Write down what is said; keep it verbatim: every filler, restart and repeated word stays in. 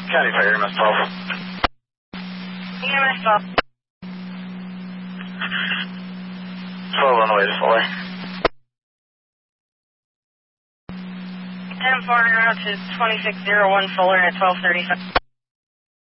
County Fire, E M S twelve. E M S twelve. twelve on the way to Fuller. ten four, route to twenty-six oh one Fuller at twelve thirty-five.